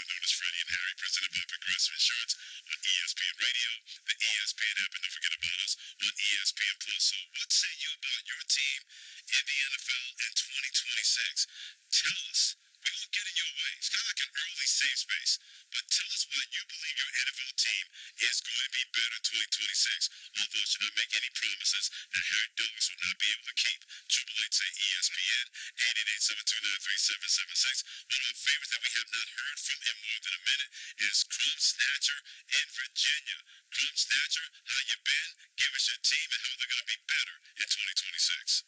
known as Freddie and Harry, presented by Progressive Insurance on ESPN Radio, the ESPN app, and don't forget about us on ESPN Plus. So, what say you about your team in the NFL in 2026? Tell us. We won't get in your way. It's kind of like an early safe space. But tell us why you believe your NFL team is going to be better in 2026. Although I should not make any promises that Harry Douglas will not be able to keep. 888 say ESPN, 888-729-3776. One of our favorites that we have not heard from in more than a minute is Crumb Snatcher in Virginia. Crumb Snatcher, how you been? Give us your team and how they're going to be better in 2026.